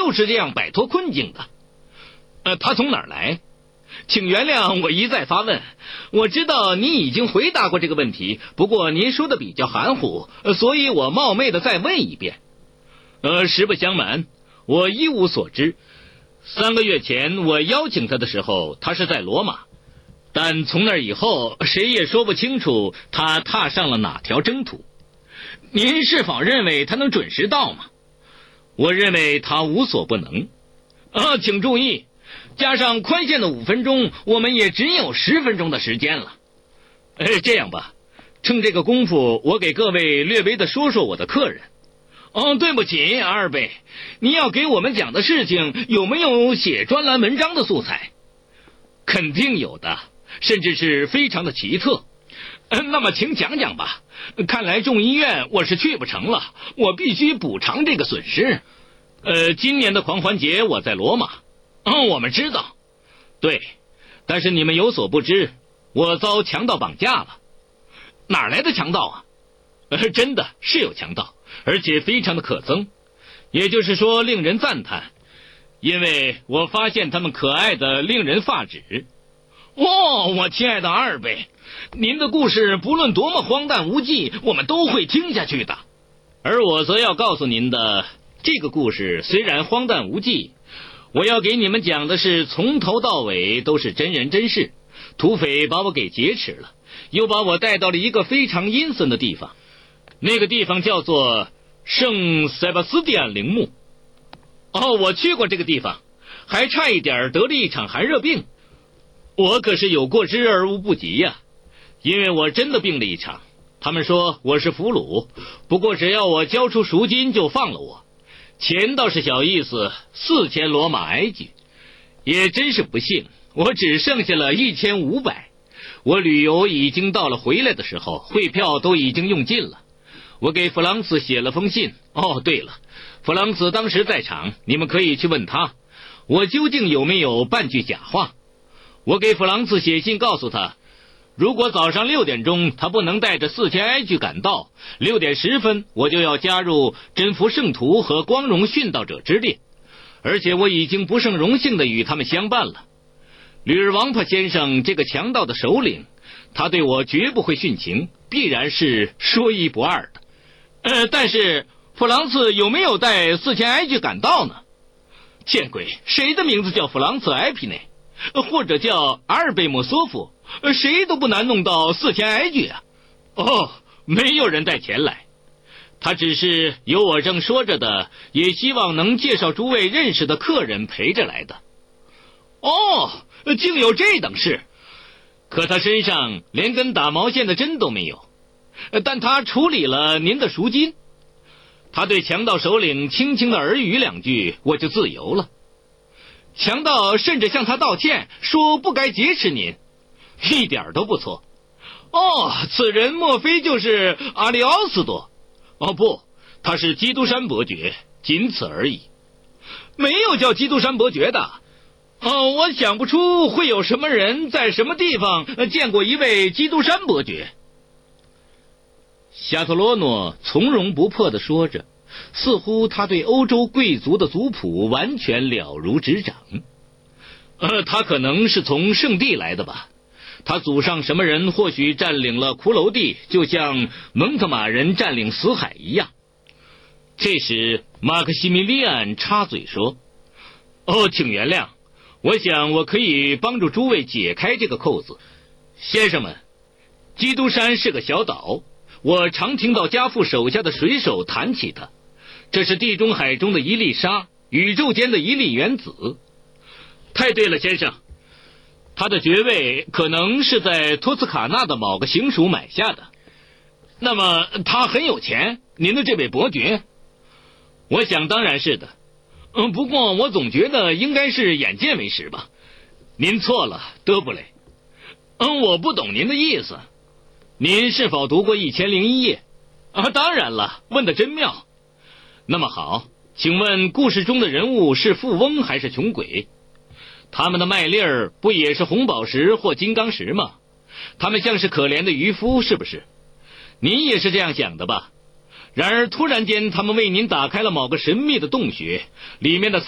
就是这样摆脱困境的。他从哪儿来？请原谅我一再发问，我知道你已经回答过这个问题，不过您说的比较含糊，所以我冒昧的再问一遍。实不相瞒，我一无所知。3个月前我邀请他的时候，他是在罗马，但从那以后谁也说不清楚他踏上了哪条征途。您是否认为他能准时到吗？我认为他无所不能。请注意，加上宽限的5分钟，我们也只有10分钟的时间了。这样吧，趁这个功夫，我给各位略微的说说我的客人。对不起，阿尔贝，你要给我们讲的事情有没有写专栏文章的素材？肯定有的，甚至是非常的奇特。那么请讲讲吧。看来众医院我是去不成了，我必须补偿这个损失。今年的狂欢节我在罗马。我们知道。对，但是你们有所不知，我遭强盗绑架了。哪来的强盗啊？真的是有强盗，而且非常的可憎，也就是说令人赞叹，因为我发现他们可爱的令人发指。我亲爱的阿尔贝，您的故事不论多么荒诞无稽，我们都会听下去的。而我则要告诉您的，这个故事虽然荒诞无稽，我要给你们讲的是从头到尾都是真人真事。土匪把我给劫持了，又把我带到了一个非常阴森的地方，那个地方叫做圣塞巴斯蒂安陵墓。我去过这个地方，还差一点得了一场寒热病。我可是有过之而无不及呀，因为我真的病了一场。他们说我是俘虏，不过只要我交出赎金就放了我。钱倒是小意思，4000罗马埃居。也真是不幸，我只剩下了1500。我旅游已经到了回来的时候，汇票都已经用尽了。我给弗朗茨写了封信。对了，弗朗茨当时在场，你们可以去问他，我究竟有没有半句假话。我给弗朗茨写信告诉他，如果早上6点钟他不能带着4000埃居赶到，6点10分我就要加入真福圣徒和光荣殉道者之列，而且我已经不胜荣幸地与他们相伴了。吕尔王帕先生这个强盗的首领，他对我绝不会殉情，必然是说一不二的。但是弗朗茨有没有带4000埃居赶到呢？见鬼，谁的名字叫弗朗茨埃皮内，或者叫阿尔贝莫索夫，谁都不难弄到4000埃居啊。没有人带钱来，他只是有我正说着的，也希望能介绍诸位认识的客人陪着来的。竟有这等事。可他身上连根打毛线的针都没有，但他处理了您的赎金。他对强盗首领轻轻的耳语2句，我就自由了。强盗甚至向他道歉，说不该劫持您。一点都不错。此人莫非就是阿里奥斯多？不，他是基督山伯爵，仅此而已。没有叫基督山伯爵的。我想不出会有什么人在什么地方见过一位基督山伯爵。夏特罗诺从容不迫地说着，似乎他对欧洲贵族的族谱完全了如指掌。他可能是从圣地来的吧，他祖上什么人或许占领了骷髅地，就像蒙特马人占领死海一样。这时马克西米利安插嘴说，请原谅，我想我可以帮助诸位解开这个扣子。先生们，基督山是个小岛，我常听到家父手下的水手谈起它。这是地中海中的一粒沙，宇宙间的一粒原子。太对了，先生。他的爵位可能是在托斯卡纳的某个行署买下的。那么他很有钱，您的这位伯爵？我想当然是的。不过我总觉得应该是眼见为实吧。您错了，德布雷。我不懂您的意思。您是否读过《1001夜》？当然了，问得真妙。那么好，请问故事中的人物是富翁还是穷鬼？他们的麦粒儿不也是红宝石或金刚石吗？他们像是可怜的渔夫，是不是？您也是这样想的吧？然而突然间他们为您打开了某个神秘的洞穴，里面的